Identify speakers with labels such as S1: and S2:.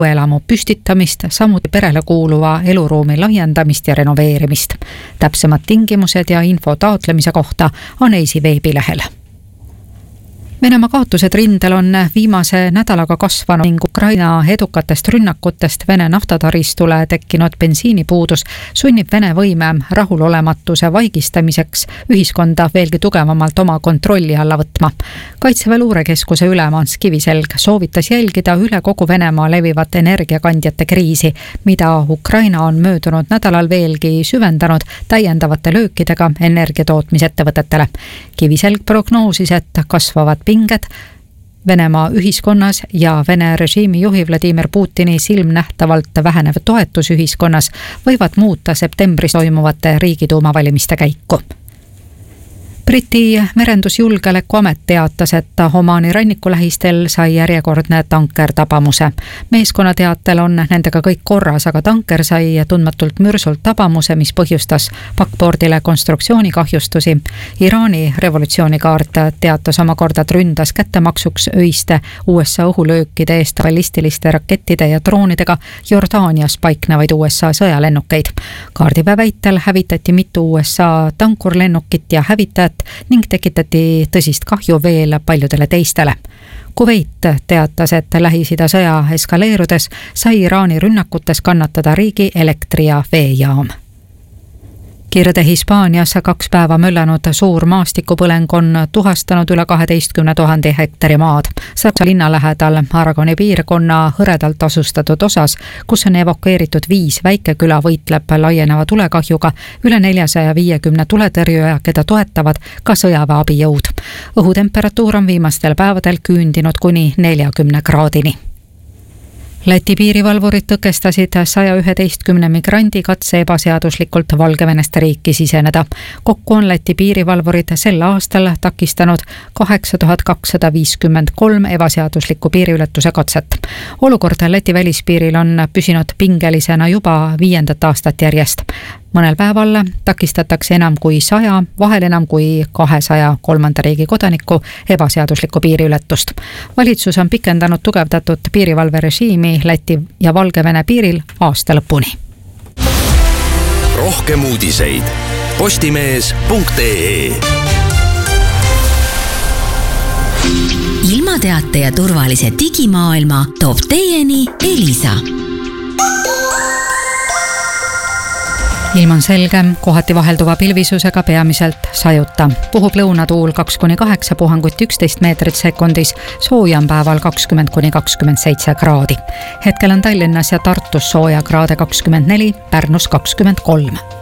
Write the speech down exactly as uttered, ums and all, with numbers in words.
S1: elamu püstitamist, samuti perele kuuluva eluruumi laiendamist ja renoveerimist. Täpsemad tingimused ja info taotlemise kohta on EISi veebilehel. Venemaa kaotused rindel on viimase nädalaga kasvanud ning Ukraina edukatest rünnakutest Vene naftataristule tekkinud bensiinipuudus sunnib Vene võime rahulolematuse vaigistamiseks ühiskonda veelgi tugevamalt oma kontrolli alla võtma. Kaitseväe luurekeskuse ülem Ants Kiviselg soovitas jälgida üle kogu Venemaa levivat energiakandjate kriisi, mida Ukraina on möödunud nädalal veelgi süvendanud täiendavate löökidega energiatootmisettevõtetele. Kiviselg prognoosis, et kasvavad pinged Venemaa ühiskonnas ja Vene režiimi juhi Vladimir Putini silmnähtavalt vähenev toetus ühiskonnas võivad muuta septembris toimuvate riigiduuma valimiste käiku. Briti merendusjulgeolekuamet teatas, et Omaani rannikulähistel sai järjekordne tanker tabamuse. Meeskonna teatel on nendega kõik korras, aga tanker sai tundmatult mürsult tabamuse, mis põhjustas pakkpordile konstruktsioonikahjustusi. Iraani revolutsioonikaart teatas omakorda, et ründas kättemaksuks öiste U S A õhulöökide eest ballistiliste rakettide ja droonidega Jordaanias paiknevaid U S A sõjalennukeid. Kaardipäe väitel hävitati mitu U S A tankurlennukit ja hävitajat ning tekitati tõsist kahju veel paljudele teistele. Kuveit teatas, et Lähis-Ida sõja eskaleerudes sai Iraani rünnakutes kannatada riigi elektri- ja veejaam. Kirde Hispaanias kaks päeva möllanud suur maastikupõleng on tuhastanud üle kaheteistkümne tuhande hektari maad. Saksa linna lähedal Aragoni piirkonna hõredalt asustatud osas, kus on evakueeritud viis väikeküla, võitleb laieneva tulekahjuga üle neljasaja viiekümne tuletõrjuja, keda toetavad ka sõjaväe abijõud. Õhutemperatuur on viimastel päevadel küündinud kuni neljakümne kraadini. Läti piirivalvurid tõkestasid saja üheteistkümne migrandi katse ebaseaduslikult Valgevenest riiki siseneda. Kokku on Läti piirivalvurid sel aastal takistanud kaheksa tuhat kakssada viiskümmend kolm ebaseaduslikku piiriületuse katset. Olukord Läti välispiiril on püsinud pingelisena juba viiendat aastat järjest. Mõnel päeval takistatakse enam kui saja, vahel enam kui kahesaja kolmanda riigi kodaniku ebaseaduslikku piiriületust. Valitsus on pikendanud tugevdatud piirivalverežiimi Läti ja Valgevene piiril aasta lõpuni.
S2: Rohkem uudiseid postimees punkt ee.
S3: Ilmateate ja turvalise digimaailma toob teieni Elisa.
S1: Ilm on selge, kohati vahelduva pilvisusega peamiselt sajuta. Puhub lõunatuul kaks kuni kaheksa, puhanguti üksteist meetrit sekundis, sooja on päeval kakskümmend kuni kakskümmend seitse kraadi. Hetkel on Tallinnas ja Tartus sooja kraade kakskümmend neli, Pärnus kakskümmend kolm.